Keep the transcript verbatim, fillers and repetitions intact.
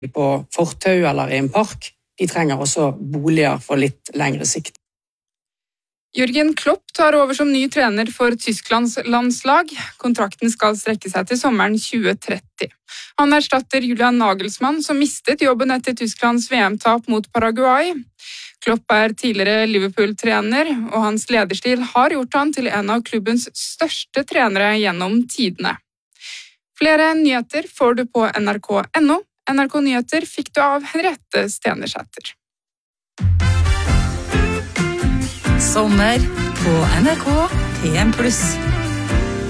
på fortau eller i en park. De trenger også boliger for litt lengre sikt. Jürgen Klopp tar over som ny trener for Tysklands landslag. Kontrakten skal strekke seg til sommeren tjue tretti. Han erstatter Julian Nagelsmann, som mistet jobben etter Tysklands V M-tap mot Paraguay. Klopp er tidligere Liverpool-trener, og hans lederstil har gjort han til en av klubbens største trenere gjennom tidene. Flere nyheter får du på N R K punktum N O. N R K Nyheter fikk du av Henriette Stenersæter. Sommer på N R K P M pluss.